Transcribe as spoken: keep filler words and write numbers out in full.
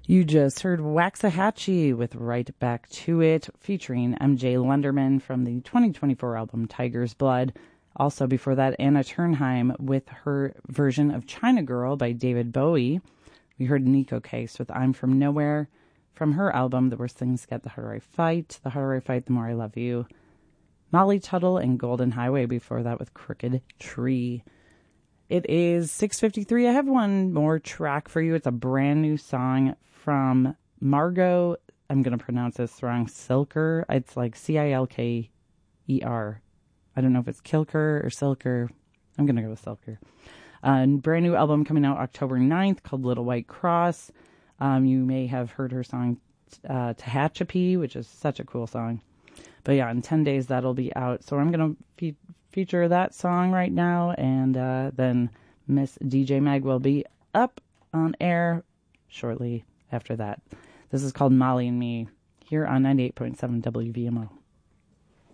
You just heard Waxahachie with Right Back to It, featuring M J Lenderman from the twenty twenty-four album Tiger's Blood. Also before that, Anna Turnheim with her version of China Girl by David Bowie. We heard Nico Case with I'm From Nowhere from her album The Worse Things Get, The Harder I Fight. The Harder I Fight, The More I Love You. Molly Tuttle and Golden Highway before that with Crooked Tree. It is six fifty-three. I have one more track for you. It's a brand new song from Margot. I'm going to pronounce this wrong. Silker. It's like C I L K E R. I don't know if it's Kilker or Silker. I'm going to go with Silker. A brand new album coming out October ninth called Little White Cross. Um, you may have heard her song uh, Tehachapi, which is such a cool song. But yeah, in ten days that'll be out. So I'm going to fe- feature that song right now. And uh, then Miss D J Mag will be up on air shortly after that. This is called Molly and Me here on ninety-eight point seven W V M O.